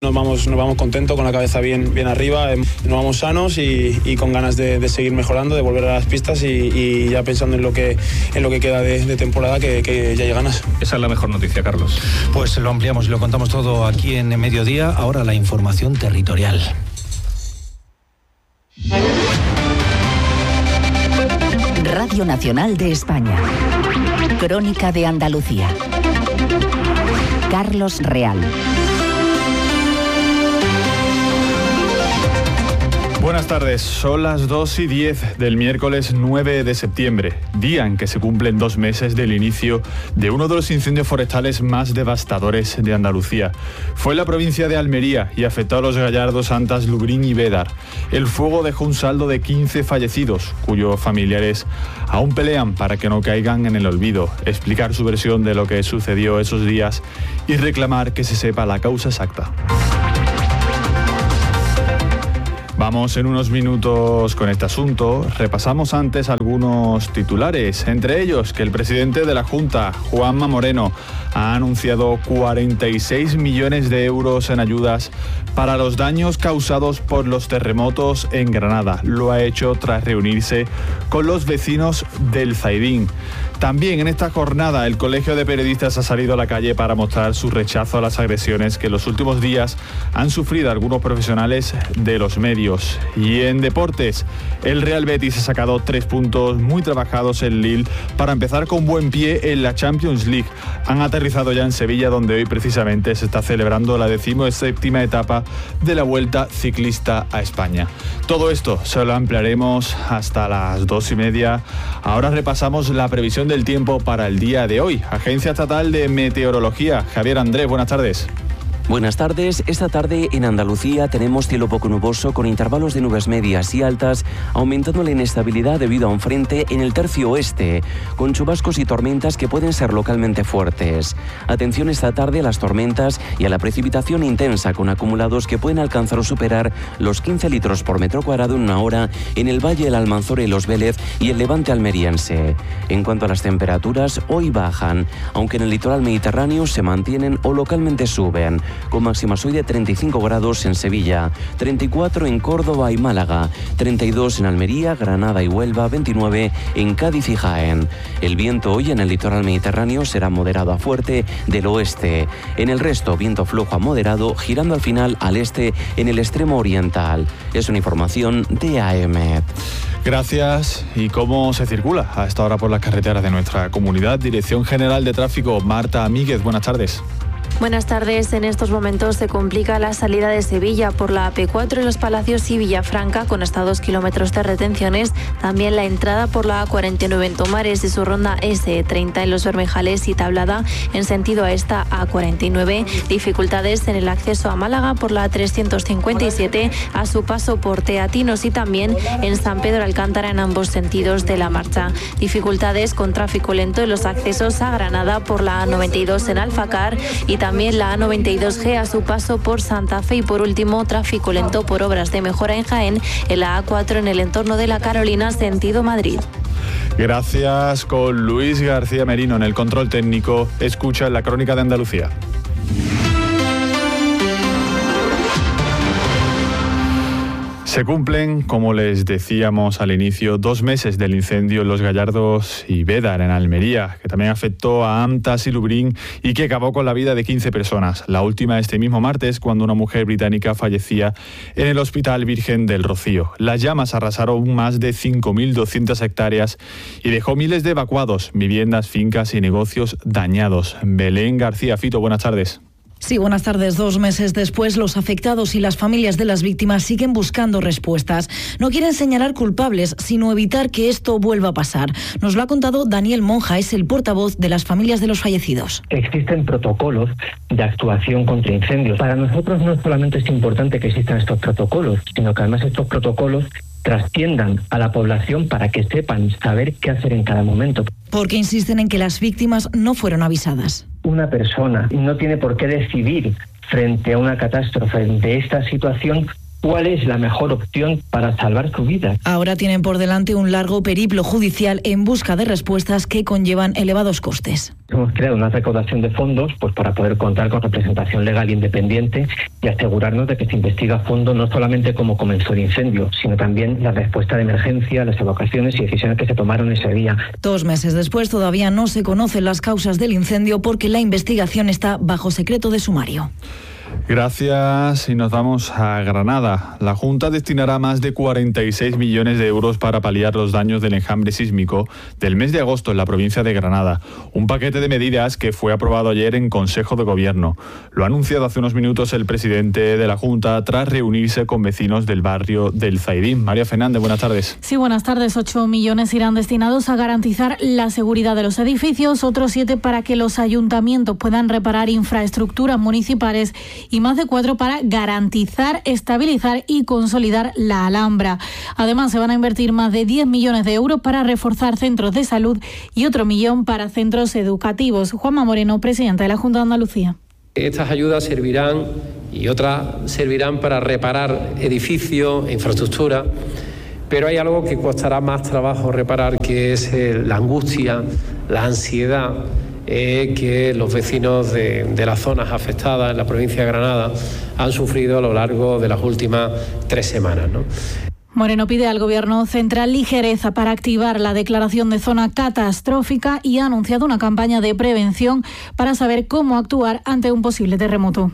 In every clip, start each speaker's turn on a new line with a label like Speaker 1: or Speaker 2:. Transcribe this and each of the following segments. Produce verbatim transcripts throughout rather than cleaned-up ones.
Speaker 1: Nos vamos, nos vamos contentos, con la cabeza bien, bien arriba, nos vamos sanos y, y con ganas de, de seguir mejorando, de volver a las pistas y, y ya pensando en lo que, en lo que queda de, de temporada, que, que ya hay ganas.
Speaker 2: Esa es la mejor noticia, Carlos.
Speaker 3: Pues lo ampliamos y lo contamos todo aquí en Mediodía. Ahora la información territorial.
Speaker 4: Radio Nacional de España. Crónica de Andalucía. Carlos Real.
Speaker 5: Buenas tardes, son las dos y diez del miércoles nueve de septiembre, día en que se cumplen dos meses del inicio de uno de los incendios forestales más devastadores de Andalucía. Fue en la provincia de Almería y afectó a los gallardos Antas, Lubrín y Bédar. El fuego dejó un saldo de quince fallecidos, cuyos familiares aún pelean para que no caigan en el olvido, explicar su versión de lo que sucedió esos días y reclamar que se sepa la causa exacta. Vamos en unos minutos con este asunto. Repasamos antes algunos titulares, entre ellos que el presidente de la Junta, Juanma Moreno, ha anunciado cuarenta y seis millones de euros en ayudas para los daños causados por los terremotos en Granada. Lo ha hecho tras reunirse con los vecinos del Zaidín. También en esta jornada el Colegio de Periodistas ha salido a la calle para mostrar su rechazo a las agresiones que en los últimos días han sufrido algunos profesionales de los medios. Y en deportes, el Real Betis ha sacado tres puntos muy trabajados en Lille para empezar con buen pie en la Champions League. Han aterrizado ya en Sevilla, donde hoy precisamente se está celebrando la decimoséptima etapa de la Vuelta Ciclista a España. Todo esto se lo ampliaremos hasta las dos y media. Ahora repasamos la previsión del tiempo para el día de hoy. Agencia Estatal de Meteorología. Javier Andrés, buenas tardes.
Speaker 6: Buenas tardes. Esta tarde en Andalucía tenemos cielo poco nuboso con intervalos de nubes medias y altas, aumentando la inestabilidad debido a un frente en el tercio oeste, con chubascos y tormentas que pueden ser localmente fuertes. Atención esta tarde a las tormentas y a la precipitación intensa, con acumulados que pueden alcanzar o superar los quince litros por metro cuadrado en una hora en el Valle del Almanzora y Los Vélez y el Levante almeriense. En cuanto a las temperaturas, hoy bajan, aunque en el litoral mediterráneo se mantienen o localmente suben, con máximas hoy de treinta y cinco grados en Sevilla, treinta y cuatro en Córdoba y Málaga, treinta y dos en Almería, Granada y Huelva, veintinueve en Cádiz y Jaén. El viento hoy en el litoral mediterráneo será moderado a fuerte del oeste. En el resto, viento flojo a moderado, girando al final al este en el extremo oriental. Es una información de A E M E T.
Speaker 5: Gracias. ¿Y cómo se circula a esta hora por las carreteras de nuestra comunidad? Dirección General de Tráfico, Marta Míguez, buenas tardes.
Speaker 7: Buenas tardes. En estos momentos se complica la salida de Sevilla por la A P cuatro en Los Palacios y Villafranca, con hasta dos kilómetros de retenciones. También la entrada por la A cuarenta y nueve en Tomares y su ronda ese treinta en Los Bermejales y Tablada en sentido a esta A cuarenta y nueve. Dificultades en el acceso a Málaga por la A trescientos cincuenta y siete a su paso por Teatinos y también en San Pedro Alcántara en ambos sentidos de la marcha. Dificultades con tráfico lento en los accesos a Granada por la A noventa y dos en Alfacar y también la A noventa y dos G a su paso por Santa Fe y por último tráfico lento por obras de mejora en Jaén en la A cuatro en el entorno de la Carolina sentido Madrid.
Speaker 5: Gracias. Con Luis García Merino en el control técnico. Escucha la Crónica de Andalucía. Se cumplen, como les decíamos al inicio, dos meses del incendio en Los Gallardos y Bédar, en Almería, que también afectó a Antas y Lubrín y que acabó con la vida de quince personas. La última este mismo martes, cuando una mujer británica fallecía en el Hospital Virgen del Rocío. Las llamas arrasaron más de cinco mil doscientas hectáreas y dejó miles de evacuados, viviendas, fincas y negocios dañados. Belén García Fito, buenas tardes.
Speaker 8: Sí, buenas tardes. Dos meses después, los afectados y las familias de las víctimas siguen buscando respuestas. No quieren señalar culpables, sino evitar que esto vuelva a pasar. Nos lo ha contado Daniel Monja, es el portavoz de las familias de los fallecidos.
Speaker 9: Existen protocolos de actuación contra incendios. Para nosotros no solamente es importante que existan estos protocolos, sino que además estos protocolos trasciendan a la población para que sepan saber qué hacer en cada momento.
Speaker 8: Porque insisten en que las víctimas no fueron avisadas.
Speaker 9: Una persona no tiene por qué decidir frente a una catástrofe de esta situación cuál es la mejor opción para salvar su vida.
Speaker 8: Ahora tienen por delante un largo periplo judicial en busca de respuestas que conllevan elevados costes.
Speaker 9: Hemos creado una recaudación de fondos pues para poder contar con representación legal independiente y asegurarnos de que se investiga a fondo no solamente cómo comenzó el incendio, sino también la respuesta de emergencia, las evacuaciones y decisiones que se tomaron ese día.
Speaker 8: Dos meses después todavía no se conocen las causas del incendio porque la investigación está bajo secreto de sumario.
Speaker 5: Gracias y nos vamos a Granada. La Junta destinará más de cuarenta y seis millones de euros para paliar los daños del enjambre sísmico del mes de agosto en la provincia de Granada. Un paquete de medidas que fue aprobado ayer en Consejo de Gobierno. Lo ha anunciado hace unos minutos el presidente de la Junta tras reunirse con vecinos del barrio del Zaidín. María Fernández, buenas tardes.
Speaker 2: Sí, buenas tardes. Ocho millones irán destinados a garantizar la seguridad de los edificios, otros siete para que los ayuntamientos puedan reparar infraestructuras municipales y más de cuatro para garantizar, estabilizar y consolidar la Alhambra. Además, se van a invertir más de diez millones de euros para reforzar centros de salud y otro millón para centros educativos. Juanma Moreno, presidente de la Junta de Andalucía.
Speaker 10: Estas ayudas servirán y otras servirán para reparar edificios, infraestructura, pero hay algo que costará más trabajo reparar, que es la angustia, la ansiedad Eh, que los vecinos de, de las zonas afectadas en la provincia de Granada han sufrido a lo largo de las últimas tres semanas, ¿no?
Speaker 2: Moreno pide al Gobierno central ligereza para activar la declaración de zona catastrófica y ha anunciado una campaña de prevención para saber cómo actuar ante un posible terremoto.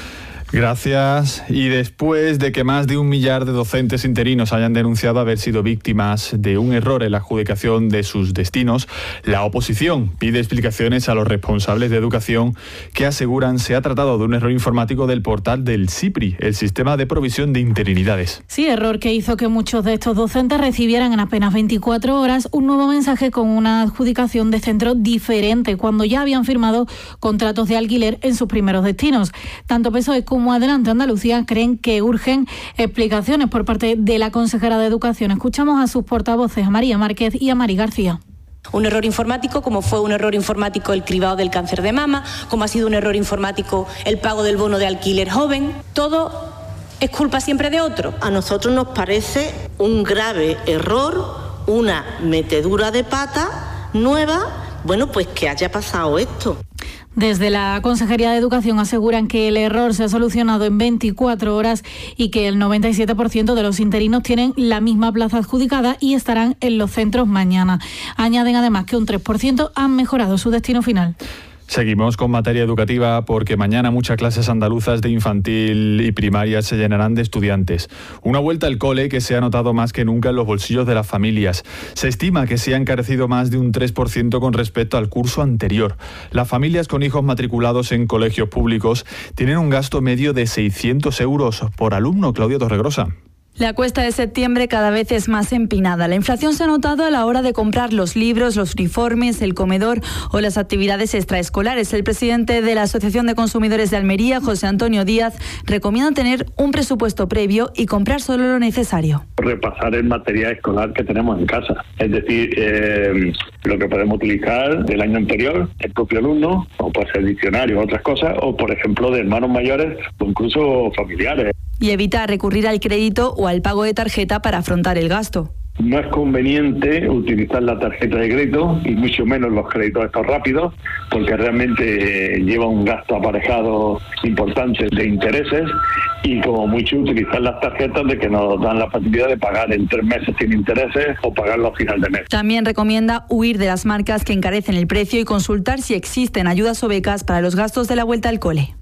Speaker 5: Gracias. Y después de que más de un millar de docentes interinos hayan denunciado haber sido víctimas de un error en la adjudicación de sus destinos, la oposición pide explicaciones a los responsables de educación que aseguran se ha tratado de un error informático del portal del SIPRI, el Sistema de Provisión de Interinidades.
Speaker 2: Sí, error que hizo que muchos de estos docentes recibieran en apenas veinticuatro horas un nuevo mensaje con una adjudicación de centro diferente cuando ya habían firmado contratos de alquiler en sus primeros destinos. Tanto P S O E como Como Adelante Andalucía creen que urgen explicaciones por parte de la consejera de Educación. Escuchamos a sus portavoces, a María Márquez y a Mari García.
Speaker 11: Un error informático, como fue un error informático el cribado del cáncer de mama, como ha sido un error informático el pago del bono de alquiler joven. Todo es culpa siempre de otro.
Speaker 12: A nosotros nos parece un grave error, una metedura de pata nueva, bueno, pues que haya pasado esto.
Speaker 2: Desde la Consejería de Educación aseguran que el error se ha solucionado en veinticuatro horas y que el noventa y siete por ciento de los interinos tienen la misma plaza adjudicada y estarán en los centros mañana. Añaden además que un tres por ciento han mejorado su destino final.
Speaker 5: Seguimos con materia educativa porque mañana muchas clases andaluzas de infantil y primaria se llenarán de estudiantes. Una vuelta al cole que se ha notado más que nunca en los bolsillos de las familias. Se estima que se ha encarecido más de un tres por ciento con respecto al curso anterior. Las familias con hijos matriculados en colegios públicos tienen un gasto medio de seiscientos euros por alumno. Claudia Torregrosa.
Speaker 13: La cuesta de septiembre cada vez es más empinada. La inflación se ha notado a la hora de comprar los libros, los uniformes, el comedor o las actividades extraescolares. El presidente de la Asociación de Consumidores de Almería, José Antonio Díaz, recomienda tener un presupuesto previo y comprar solo lo necesario.
Speaker 14: Repasar el material escolar que tenemos en casa, es decir, eh, lo que podemos utilizar del año anterior, el propio alumno, o puede ser diccionario, otras cosas, o por ejemplo de hermanos mayores o incluso familiares.
Speaker 13: Y evitar recurrir al crédito o al pago de tarjeta para afrontar el gasto.
Speaker 14: No es conveniente utilizar la tarjeta de crédito y mucho menos los créditos estos rápidos, porque realmente lleva un gasto aparejado importante de intereses y como mucho utilizar las tarjetas de que nos dan la facilidad de pagar en tres meses sin intereses o pagarlo a final de mes.
Speaker 13: También recomienda huir de las marcas que encarecen el precio y consultar si existen ayudas o becas para los gastos de la vuelta al cole.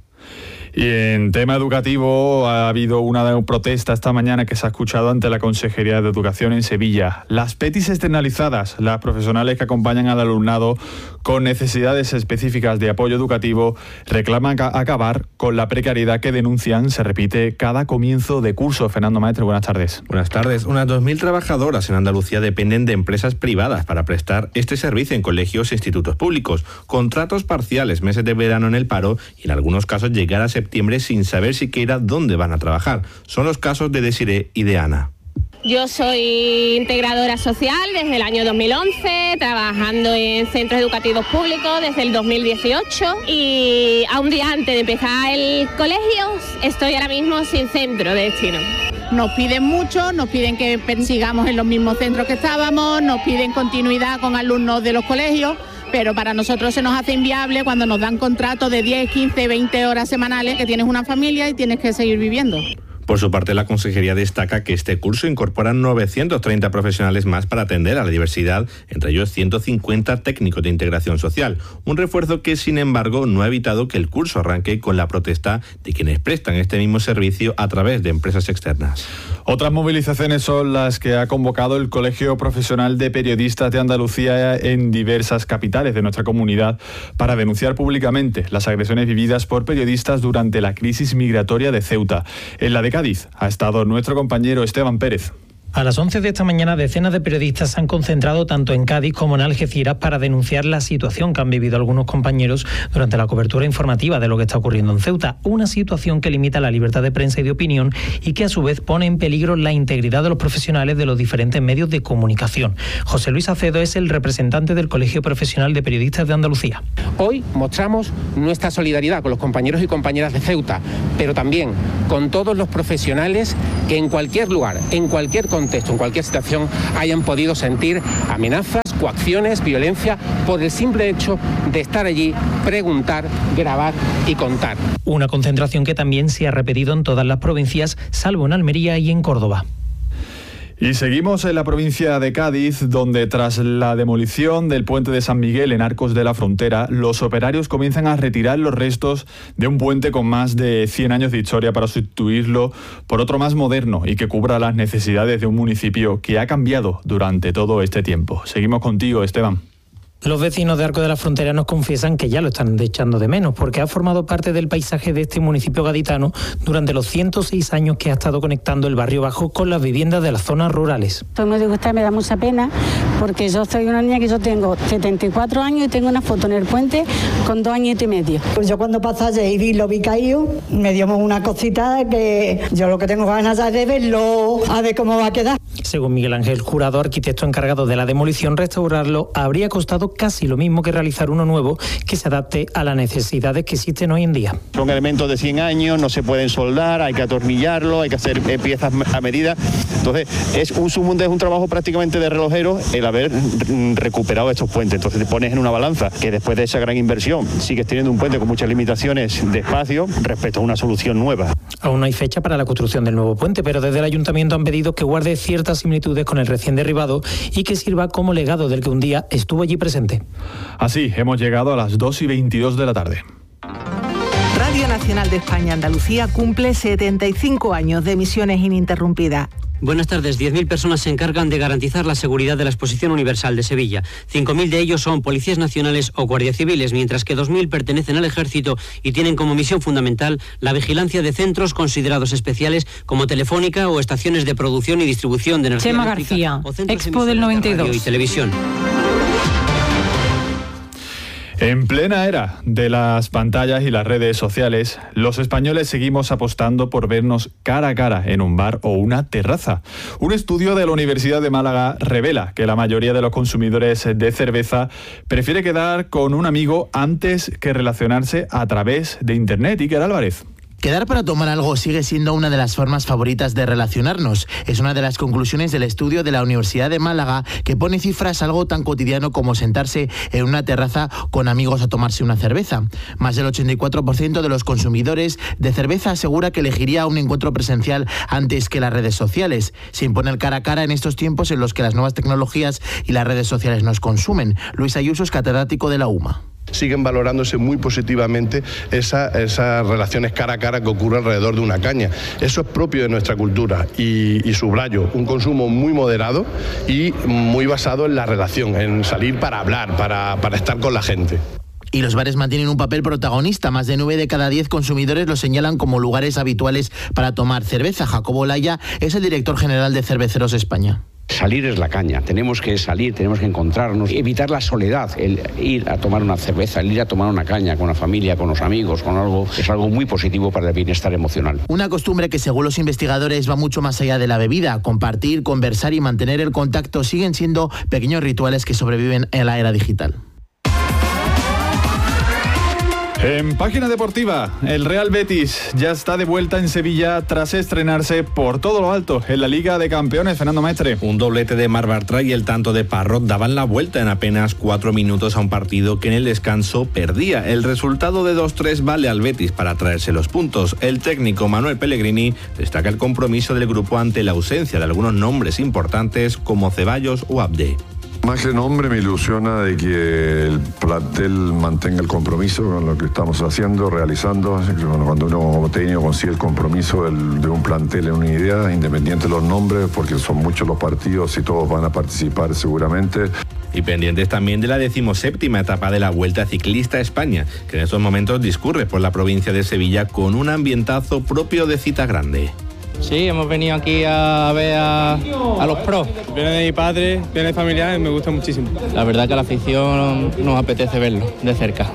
Speaker 5: Y en tema educativo ha habido una protesta esta mañana que se ha escuchado ante la Consejería de Educación en Sevilla. Las P E T I externalizadas, las profesionales que acompañan al alumnado con necesidades específicas de apoyo educativo, reclaman acabar con la precariedad que denuncian se repite cada comienzo de curso. Fernando Maestre, buenas tardes.
Speaker 15: Buenas tardes. Unas dos mil trabajadoras en Andalucía dependen de empresas privadas para prestar este servicio en colegios e institutos públicos. Contratos parciales, meses de verano en el paro y en algunos casos llegar a septiembre sin saber siquiera dónde van a trabajar. Son los casos de Desiré y de Ana.
Speaker 16: Yo soy integradora social desde el año dos mil once, trabajando en centros educativos públicos desde el dos mil dieciocho y a un día antes de empezar el colegio estoy ahora mismo sin centro de destino.
Speaker 17: nos piden mucho, nos piden que sigamos en los mismos centros que estábamos, nos piden continuidad con alumnos de los colegios, pero para nosotros se nos hace inviable cuando nos dan contratos de diez, quince, veinte horas semanales, que tienes una familia y tienes que seguir viviendo.
Speaker 15: Por su parte, la Consejería destaca que este curso incorpora novecientos treinta profesionales más para atender a la diversidad, entre ellos ciento cincuenta técnicos de integración social. Un refuerzo que, sin embargo, no ha evitado que el curso arranque con la protesta de quienes prestan este mismo servicio a través de empresas externas.
Speaker 5: Otras movilizaciones son las que ha convocado el Colegio Profesional de Periodistas de Andalucía en diversas capitales de nuestra comunidad para denunciar públicamente las agresiones vividas por periodistas durante la crisis migratoria de Ceuta. En la de Cádiz ha estado nuestro compañero Esteban Pérez.
Speaker 18: A las once de esta mañana, decenas de periodistas se han concentrado tanto en Cádiz como en Algeciras para denunciar la situación que han vivido algunos compañeros durante la cobertura informativa de lo que está ocurriendo en Ceuta. Una situación que limita la libertad de prensa y de opinión y que a su vez pone en peligro la integridad de los profesionales de los diferentes medios de comunicación. José Luis Acedo es el representante del Colegio Profesional de Periodistas de Andalucía.
Speaker 19: Hoy mostramos nuestra solidaridad con los compañeros y compañeras de Ceuta, pero también con todos los profesionales que en cualquier lugar, en cualquier contexto, en cualquier situación, hayan podido sentir amenazas, coacciones, violencia, por el simple hecho de estar allí, preguntar, grabar y contar.
Speaker 18: Una concentración que también se ha repetido en todas las provincias, salvo en Almería y en Córdoba.
Speaker 5: Y seguimos en la provincia de Cádiz, donde tras la demolición del puente de San Miguel en Arcos de la Frontera, los operarios comienzan a retirar los restos de un puente con más de cien años de historia para sustituirlo por otro más moderno y que cubra las necesidades de un municipio que ha cambiado durante todo este tiempo. Seguimos contigo, Esteban.
Speaker 18: Los vecinos de Arcos de la Frontera nos confiesan que ya lo están echando de menos porque ha formado parte del paisaje de este municipio gaditano durante los ciento seis años que ha estado conectando el barrio bajo con las viviendas de las zonas rurales.
Speaker 20: Estoy muy disgustada, me da mucha pena porque yo soy una niña que yo tengo setenta y cuatro años y tengo una foto en el puente con dos años y medio.
Speaker 21: Pues yo cuando pasé y vi, lo vi caído, me dio una cosita que yo lo que tengo ganas es de verlo, a ver cómo va a quedar.
Speaker 18: Según Miguel Ángel Jurado, arquitecto encargado de la demolición, restaurarlo habría costado casi lo mismo que realizar uno nuevo que se adapte a las necesidades que existen hoy en día.
Speaker 22: Son elementos de cien años, no se pueden soldar, hay que atornillarlo, hay que hacer piezas a medida. Entonces, es un, es un trabajo prácticamente de relojero el haber recuperado estos puentes. Entonces, te pones en una balanza que después de esa gran inversión sigues teniendo un puente con muchas limitaciones de espacio respecto a una solución nueva.
Speaker 18: Aún no hay fecha para la construcción del nuevo puente, pero desde el ayuntamiento han pedido que guarde ciertas similitudes con el recién derribado y que sirva como legado del que un día estuvo allí presente.
Speaker 5: Así, hemos llegado a las dos y veintidós de la tarde.
Speaker 23: Radio Nacional de España Andalucía cumple setenta y cinco años de emisiones ininterrumpidas.
Speaker 24: Buenas tardes. diez mil personas se encargan de garantizar la seguridad de la Exposición Universal de Sevilla. cinco mil de ellos son policías nacionales o guardias civiles, mientras que dos mil pertenecen al Ejército y tienen como misión fundamental la vigilancia de centros considerados especiales como Telefónica o estaciones de producción y distribución de energía
Speaker 25: Chema
Speaker 24: eléctrica
Speaker 25: García,
Speaker 24: o centros
Speaker 25: Expo del noventa y dos.
Speaker 24: de radio y televisión.
Speaker 5: En plena era de las pantallas y las redes sociales, los españoles seguimos apostando por vernos cara a cara en un bar o una terraza. Un estudio de la Universidad de Málaga revela que la mayoría de los consumidores de cerveza prefiere quedar con un amigo antes que relacionarse a través de Internet. Iker Álvarez.
Speaker 26: Quedar para tomar algo sigue siendo una de las formas favoritas de relacionarnos. Es una de las conclusiones del estudio de la Universidad de Málaga que pone cifras a algo tan cotidiano como sentarse en una terraza con amigos a tomarse una cerveza. Más del ochenta y cuatro por ciento de los consumidores de cerveza asegura que elegiría un encuentro presencial antes que las redes sociales. Se impone el cara a cara en estos tiempos en los que las nuevas tecnologías y las redes sociales nos consumen. Luis Ayuso es catedrático de la U M A.
Speaker 27: Siguen valorándose muy positivamente esa, esas relaciones cara a cara que ocurren alrededor de una caña. Eso es propio de nuestra cultura y, y subrayo, un consumo muy moderado y muy basado en la relación, en salir para hablar, para, para estar con la gente.
Speaker 26: Y los bares mantienen un papel protagonista. Más de nueve de cada diez consumidores los señalan como lugares habituales para tomar cerveza. Jacobo Laya es el director general de Cerveceros España.
Speaker 28: Salir es la caña, tenemos que salir, tenemos que encontrarnos, evitar la soledad, el ir a tomar una cerveza, el ir a tomar una caña con la familia, con los amigos, con algo, es algo muy positivo para el bienestar emocional.
Speaker 26: Una costumbre que según los investigadores va mucho más allá de la bebida. Compartir, conversar y mantener el contacto siguen siendo pequeños rituales que sobreviven en la era digital.
Speaker 5: En página deportiva, el Real Betis ya está de vuelta en Sevilla tras estrenarse por todo lo alto en la Liga de Campeones. Fernando Mestre.
Speaker 15: Un doblete de Marc Bartra y el tanto de Parrot daban la vuelta en apenas cuatro minutos a un partido que en el descanso perdía. El resultado de dos tres vale al Betis para traerse los puntos. El técnico Manuel Pellegrini destaca el compromiso del grupo ante la ausencia de algunos nombres importantes como Ceballos o Abde.
Speaker 1: Más que nombre, me ilusiona de que el plantel mantenga el compromiso con lo que estamos haciendo, realizando. Cuando uno como técnico consigue el compromiso del, de un plantel en una idea, independiente de los nombres, porque son muchos los partidos y todos van a participar seguramente.
Speaker 15: Y pendientes también de la decimoséptima etapa de la Vuelta Ciclista a España, que en estos momentos discurre por la provincia de Sevilla con un ambientazo propio de cita grande.
Speaker 3: Sí, hemos venido aquí a ver a, a los pros. Viene de mi padre, viene de familiares, me gusta muchísimo. La verdad que a la afición nos apetece verlo de cerca.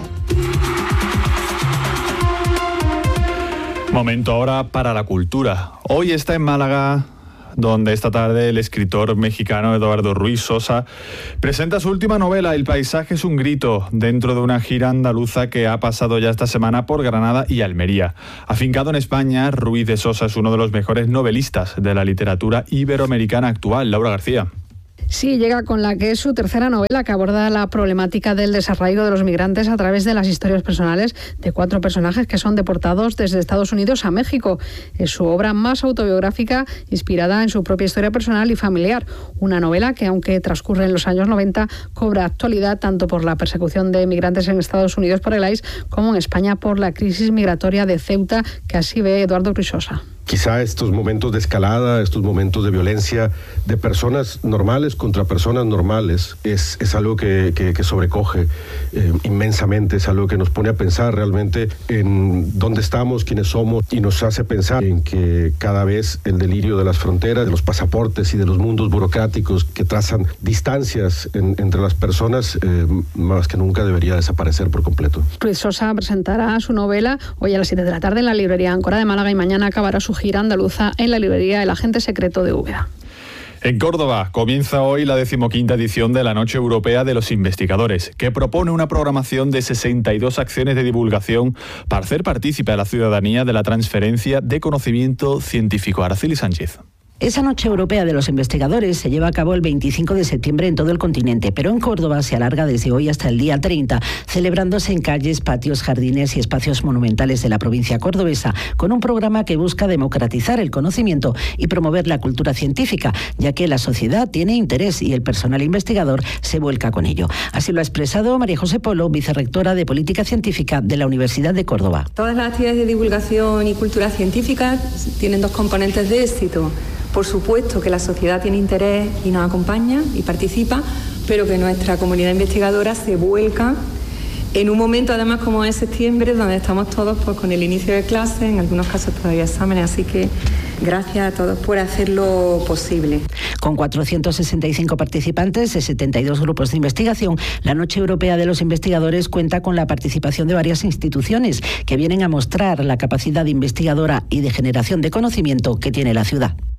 Speaker 5: Momento ahora para la cultura. Hoy está en Málaga, donde esta tarde el escritor mexicano Eduardo Ruiz Sosa presenta su última novela, El paisaje es un grito, dentro de una gira andaluza que ha pasado ya esta semana por Granada y Almería. Afincado en España, Ruiz de Sosa es uno de los mejores novelistas de la literatura iberoamericana actual. Laura García.
Speaker 4: Sí, llega con la que es su tercera novela, que aborda la problemática del desarraigo de los migrantes a través de las historias personales de cuatro personajes que son deportados desde Estados Unidos a México. Es su obra más autobiográfica, inspirada en su propia historia personal y familiar. Una novela que, aunque transcurre en los años noventa, cobra actualidad tanto por la persecución de migrantes en Estados Unidos por el I C E como en España por la crisis migratoria de Ceuta, que así ve Eduardo Ruiz Sosa.
Speaker 6: Quizá estos momentos de escalada, estos momentos de violencia de personas normales contra personas normales es, es algo que, que, que sobrecoge eh, inmensamente, es algo que nos pone a pensar realmente en dónde estamos, quiénes somos, y nos hace pensar en que cada vez el delirio de las fronteras, de los pasaportes y de los mundos burocráticos que trazan distancias en, entre las personas, eh, más que nunca debería desaparecer por completo.
Speaker 4: Ruiz Sosa presentará su novela hoy a las siete de la tarde en la librería Áncora de Málaga y mañana acabará su gira andaluza en la librería El Agente Secreto de Úbeda.
Speaker 5: En Córdoba comienza hoy la decimoquinta edición de la Noche Europea de los Investigadores, que propone una programación de sesenta y dos acciones de divulgación para hacer partícipe a la ciudadanía de la transferencia de conocimiento científico. Araceli Sánchez.
Speaker 7: Esa Noche Europea de los Investigadores se lleva a cabo el veinticinco de septiembre en todo el continente, pero en Córdoba se alarga desde hoy hasta el día treinta, celebrándose en calles, patios, jardines y espacios monumentales de la provincia cordobesa, con un programa que busca democratizar el conocimiento y promover la cultura científica, ya que la sociedad tiene interés y el personal investigador se vuelca con ello. Así lo ha expresado María José Polo, vicerrectora de Política Científica de la Universidad de Córdoba.
Speaker 8: Todas las actividades de divulgación y cultura científica tienen dos componentes de éxito. Por supuesto que la sociedad tiene interés y nos acompaña y participa, pero que nuestra comunidad investigadora se vuelca en un momento además como es septiembre, donde estamos todos pues, con el inicio de clases, en algunos casos todavía exámenes, así que gracias a todos por hacerlo posible.
Speaker 7: Con cuatrocientos sesenta y cinco participantes de setenta y dos grupos de investigación, la Noche Europea de los Investigadores cuenta con la participación de varias instituciones que vienen a mostrar la capacidad investigadora y de generación de conocimiento que tiene la ciudad.